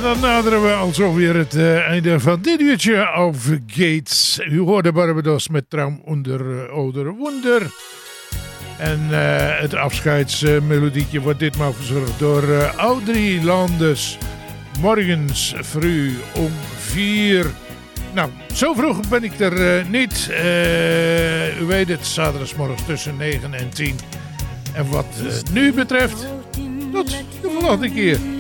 dan naderen we alweer het einde van dit uurtje auf Gates. U hoorde Barbados met Traum onder Oder Wunder. En het afscheidsmelodietje wordt ditmaal verzorgd door Audrey Landes. Morgens vroeg om 4. Nou, zo vroeg ben ik er niet. U weet het, zaterdagsmorgens tussen 9 en 10. En wat nu betreft, tot de volgende keer.